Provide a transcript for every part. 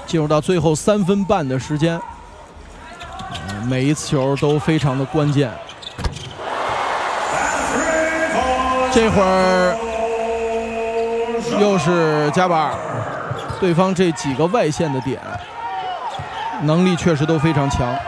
进入到最后3分半的时间，每一次球都非常的关键。这会儿又是加巴尔，对方这几个外线的点能力确实都非常强。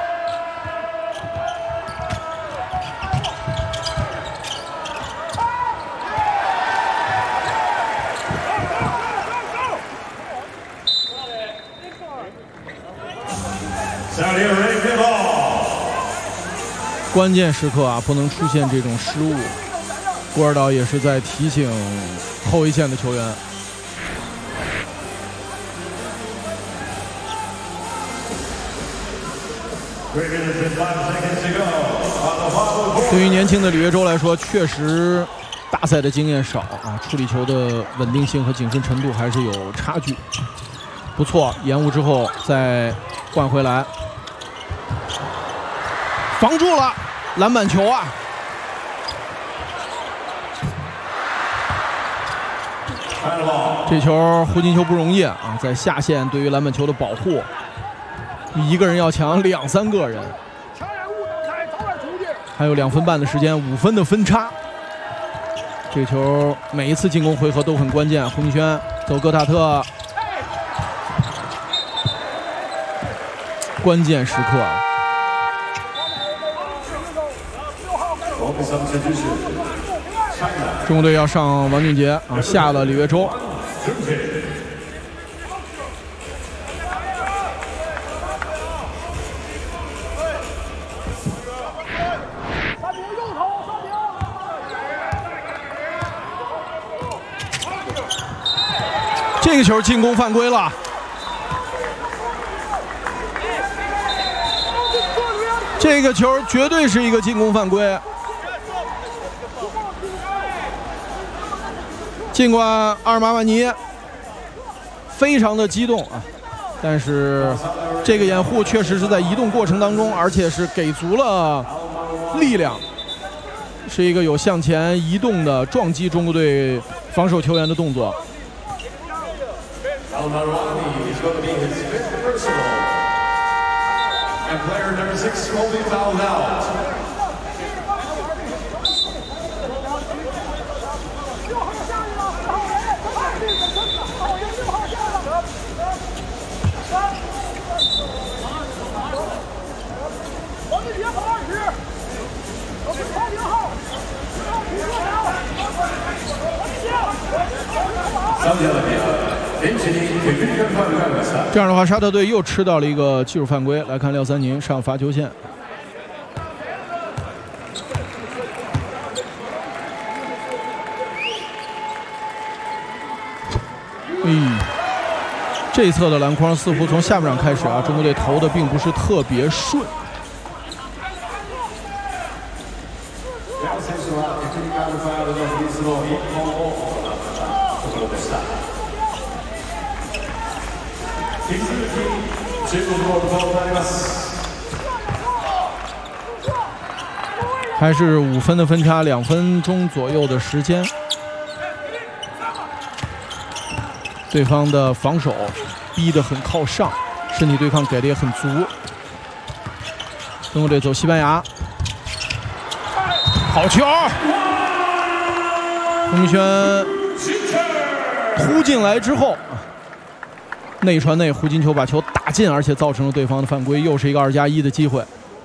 关键时刻啊，不能出现这种失误。古尔岛也是在提醒后一线的球员。对于年轻的李月洲来说，确实大赛的经验少啊，处理球的稳定性和谨慎程度还是有差距。不错，延误之后再换回来，防住了篮板球啊！这球胡金秋不容易啊，在下线对于篮板球的保护，一个人要抢2、3个人，还有2分半的时间，5分的分差。这球每一次进攻回合都很关键。胡明轩走戈塔特，关键时刻。中国队要上王俊杰啊，下了李月洲。这个球进攻犯规了。这个球绝对是一个进攻犯规。尽管阿尔马瓦尼非常的激动啊，但是这个掩护确实是在移动过程当中，而且是给足了力量，是一个有向前移动的撞击中国队防守球员的动作。这样的话，沙特队又吃到了一个技术犯规。来看廖三宁上罚球线。这一侧的篮筐似乎从下半场开始啊，中国队投的并不是特别顺。还是5分的分差，2分钟左右的时间。对方的防守逼得很靠上，身体对抗给的也很足。中国队走西班牙，好球！胡明轩突进来之后，内传内，胡金秋把球打进，而且造成了对方的犯规，又是一个2+1的机会。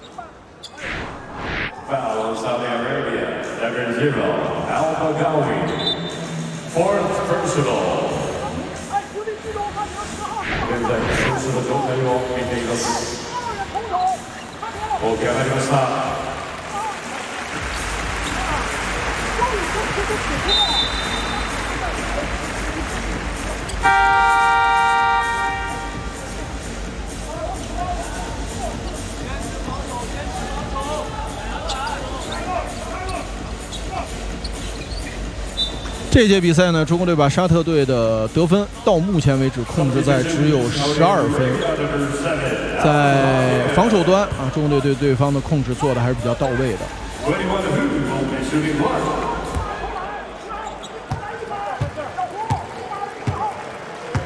这届比赛呢，中国队把沙特队的得分到目前为止控制在只有12分。在防守端啊，中国队对对方的控制做的还是比较到位的。